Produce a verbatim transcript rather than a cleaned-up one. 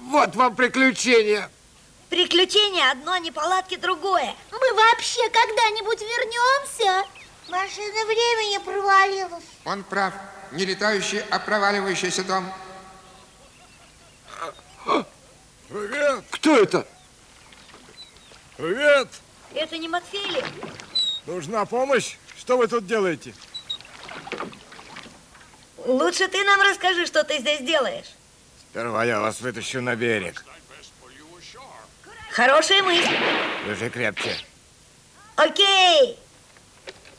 Вот вам приключения. Приключения одно, неполадки другое. Мы вообще когда-нибудь вернемся? Машина времени провалилась. Он прав. Не летающий, а проваливающийся дом. Привет. Кто это? Привет. Это не Матфей ли? Нужна помощь? Что вы тут делаете? Лучше ты нам расскажи, что ты здесь делаешь. Сперва я вас вытащу на берег. Хорошая мысль. Держи крепче. Окей.